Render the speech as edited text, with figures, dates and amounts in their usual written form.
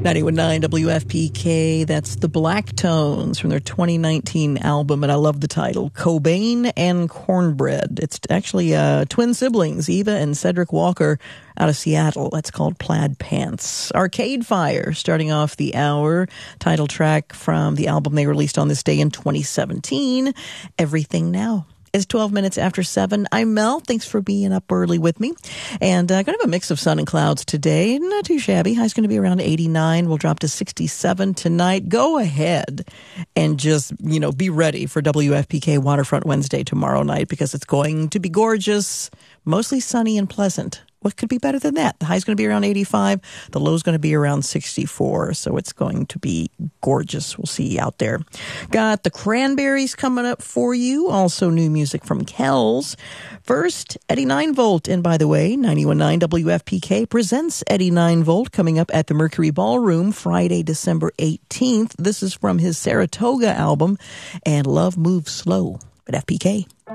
91.9 WFPK, that's the Black Tones from their 2019 album, and I love the title, Cobain and Cornbread. It's actually twin siblings, Eva and Cedric Walker, out of Seattle. That's called Plaid Pants. Arcade Fire, starting off the hour, title track from the album they released on this day in 2017, Everything Now. It's 12 minutes after 7. I'm Mel. Thanks for being up early with me. And going to have a mix of sun and clouds today. Not too shabby. High's going to be around 89. We'll drop to 67 tonight. Go ahead and just, be ready for WFPK Waterfront Wednesday tomorrow night because it's going to be gorgeous, mostly sunny and pleasant. What could be better than that? The high's going to be around 85. The low's going to be around 64. So it's going to be gorgeous. We'll see you out there. Got the Cranberries coming up for you. Also new music from Kells. First, Eddie 9 Volt. And by the way, 91.9 WFPK presents Eddie 9 Volt coming up at the Mercury Ballroom Friday, December 18th. This is from his Saratoga album and Love Moves Slow at FPK.